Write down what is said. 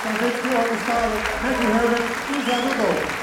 Dan vindt nu op i starten. Henry Herbert, Lisa Nuttall.